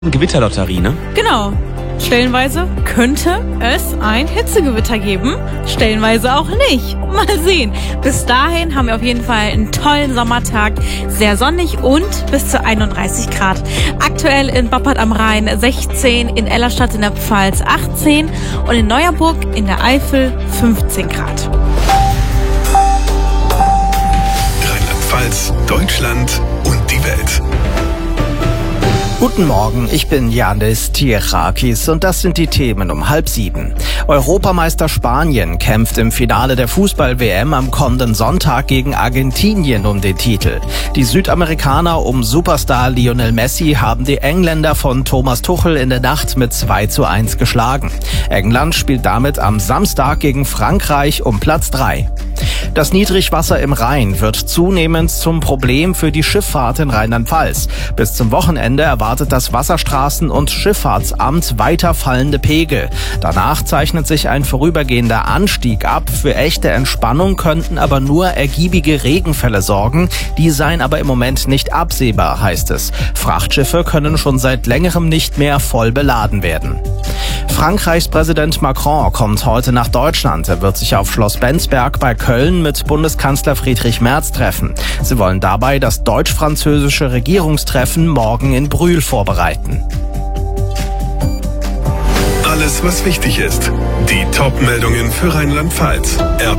Gewitterlotterie, ne? Genau. Stellenweise könnte es ein Hitzegewitter geben, stellenweise auch nicht. Mal sehen. Bis dahin haben wir auf jeden Fall einen tollen Sommertag, sehr sonnig und bis zu 31 Grad. Aktuell in Boppard am Rhein 16, in Ellerstadt in der Pfalz 18 und in Neuerburg in der Eifel 15 Grad. Rheinland-Pfalz, Deutschland und die Welt. Guten Morgen, ich bin Yannis Tierakis und das sind die Themen um 6:30. Europameister Spanien kämpft im Finale der Fußball-WM am kommenden Sonntag gegen Argentinien um den Titel. Die Südamerikaner um Superstar Lionel Messi haben die Engländer von Thomas Tuchel in der Nacht mit 2:1 geschlagen. England spielt damit am Samstag gegen Frankreich um Platz 3. Das Niedrigwasser im Rhein wird zunehmend zum Problem für die Schifffahrt in Rheinland-Pfalz. Bis zum Wochenende erwartet das Wasserstraßen- und Schifffahrtsamt weiter fallende Pegel. Danach zeichnet sich ein vorübergehender Anstieg ab. Für echte Entspannung könnten aber nur ergiebige Regenfälle sorgen. Die seien aber im Moment nicht absehbar, heißt es. Frachtschiffe können schon seit längerem nicht mehr voll beladen werden. Frankreichs Präsident Macron kommt heute nach Deutschland. Er wird sich auf Schloss Bensberg bei Köln mit Bundeskanzler Friedrich Merz treffen. Sie wollen dabei das deutsch-französische Regierungstreffen morgen in Brühl vorbereiten. Alles, was wichtig ist. Die Top-Meldungen für Rheinland-Pfalz.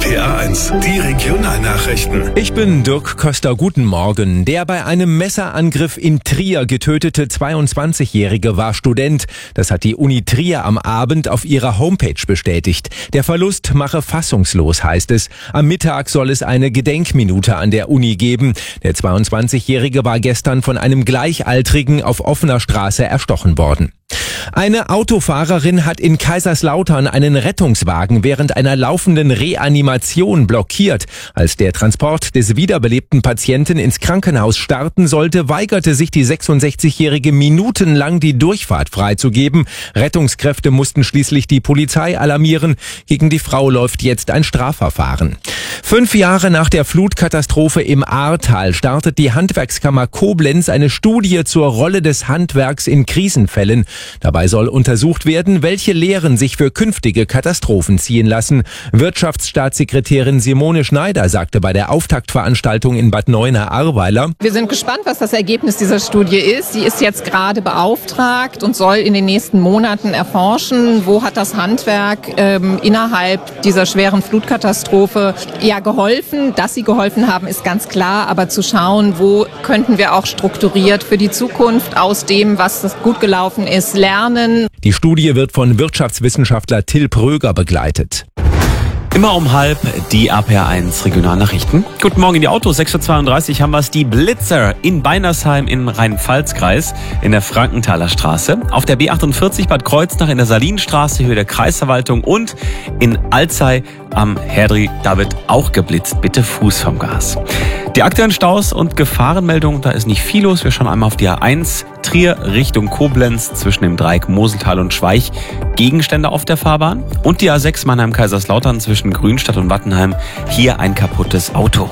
RPA1, die Regionalnachrichten. Ich bin Dirk Köster. Guten Morgen. Der bei einem Messerangriff in Trier getötete 22-Jährige war Student. Das hat die Uni Trier am Abend auf ihrer Homepage bestätigt. Der Verlust mache fassungslos, heißt es. Am Mittag soll es eine Gedenkminute an der Uni geben. Der 22-Jährige war gestern von einem Gleichaltrigen auf offener Straße erstochen worden. Eine Autofahrerin hat in Kaiserslautern einen Rettungswagen während einer laufenden Reanimation blockiert. Als der Transport des wiederbelebten Patienten ins Krankenhaus starten sollte, weigerte sich die 66-Jährige minutenlang die Durchfahrt freizugeben. Rettungskräfte mussten schließlich die Polizei alarmieren. Gegen die Frau läuft jetzt ein Strafverfahren. 5 Jahre nach der Flutkatastrophe im Ahrtal startet die Handwerkskammer Koblenz eine Studie zur Rolle des Handwerks in Krisenfällen. Dabei soll untersucht werden, welche Lehren sich für künftige Katastrophen ziehen lassen. Wirtschaftsstaatssekretärin Simone Schneider sagte bei der Auftaktveranstaltung in Bad Neuenahr-Ahrweiler: Wir sind gespannt, was das Ergebnis dieser Studie ist. Sie ist jetzt gerade beauftragt und soll in den nächsten Monaten erforschen, wo hat das Handwerk innerhalb dieser schweren Flutkatastrophe geholfen. Dass sie geholfen haben, ist ganz klar, aber zu schauen, wo könnten wir auch strukturiert für die Zukunft aus dem, was gut gelaufen ist, lernen. Die Studie wird von Wirtschaftswissenschaftler Till Pröger begleitet. Immer um 6:30 die RPA1 Regionalnachrichten. Guten Morgen in die Autos. 6:32 haben wir es. Die Blitzer in Beinersheim im Rhein-Pfalz-Kreis in der Frankenthaler Straße. Auf der B48 Bad Kreuznach in der Salinstraße, Höhe der Kreisverwaltung und in Alzey am Herdri. Da wird auch geblitzt. Bitte Fuß vom Gas. Die aktuellen Staus und Gefahrenmeldungen, da ist nicht viel los. Wir schauen einmal auf die A1 Trier Richtung Koblenz zwischen dem Dreieck Moseltal und Schweich. Gegenstände auf der Fahrbahn. Und die A6 Mannheim-Kaiserslautern zwischen Grünstadt und Wattenheim. Hier ein kaputtes Auto.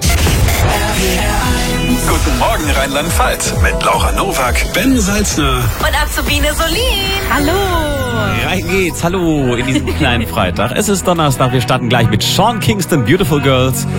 Guten Morgen Rheinland-Pfalz mit Laura Nowak, Ben Salzner Und Azubine Solin. Hallo. Rein geht's. Hallo in diesem kleinen Freitag. Es ist Donnerstag. Wir starten gleich mit Sean Kingston, Beautiful Girls.